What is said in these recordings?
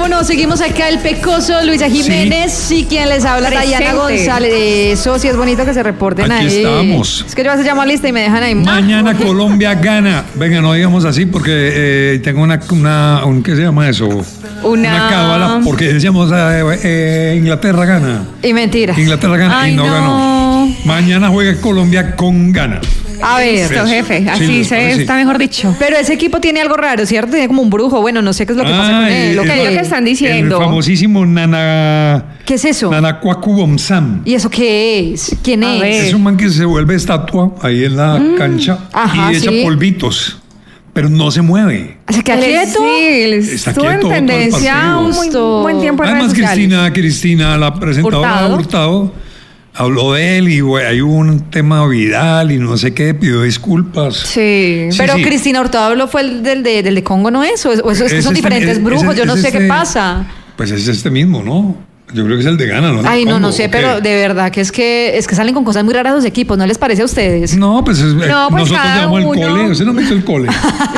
1. Seguimos acá el Pecoso, Luisa Jiménez y quien les habla, Dayana González. Eso sí es bonito que se reporten aquí ahí. Estamos. Es que yo a veces llamo a lista y me dejan ahí. Mañana Colombia gana. Venga, no digamos así porque tengo ¿qué se llama eso? Una cábala, porque decíamos Inglaterra gana. Y mentira. Inglaterra gana y no ganó. Mañana juega Colombia con Ghana. A ver, listo, jefe, así está mejor dicho. Pero ese equipo tiene algo raro, ¿cierto? Tiene como un brujo. Bueno, no sé qué es lo que pasa con él. Lo que están diciendo. El famosísimo Nana. ¿Qué es eso? Nana Kwaku Bomsam. ¿Y eso qué es? ¿Quién es? Es un man que se vuelve estatua ahí en la cancha. Ajá, y echa polvitos, pero no se mueve. ¿Se queda quieto? Sí, estuvo en tendencia un buen tiempo en redes sociales. Además, Cristina, la presentadora Hurtado, habló de él y hay un tema Vidal y no sé qué, pidió disculpas. Sí. Pero Cristina Hurtado habló, fue el del de Congo, ¿no es? ¿O es que son diferentes brujos? Yo no sé qué pasa. Pues es este mismo, ¿no? Yo creo que es el de Ghana, ¿no? Ay, no sé, pero de verdad que es que salen con cosas muy raras los equipos, ¿no les parece a ustedes? No, pues nosotros llamamos el cole, usted no mete el cole.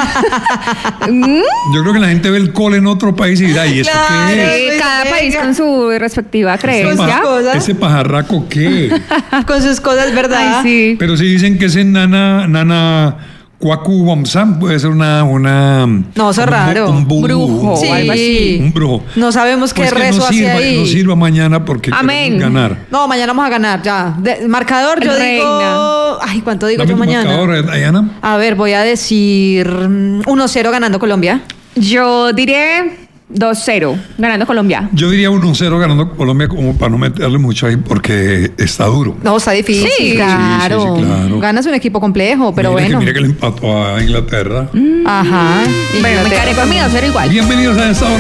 Yo creo que la gente ve el cole en otro país y dirá, ¿y eso qué es? Cada país con su respectiva creencia. ¿Ese pajarraco qué? Con sus cosas, ¿verdad? Ay, sí. Pero si dicen que ese Nana Kwaku Bomsam puede ser No, eso es raro. Un brujo sí. o algo así. Un brujo. No sabemos qué rezo hace ahí. No sirva mañana porque queremos ganar. No, mañana vamos a ganar, ya. Marcador, yo digo... Ay, ¿cuánto digo yo mañana? Marcador, Dayana. A ver, voy a decir 1-0 ganando Colombia. Yo diré 2-0 ganando Colombia. Yo diría 1-0 ganando Colombia, como para no meterle mucho ahí porque está duro. No, está difícil. Sí, claro. Sí, claro. Ganas un equipo complejo, pero bueno. Mira que le empató a Inglaterra. Ajá. Bueno, me quedaré con mi 2-0 igual. Bienvenidos a esta hora.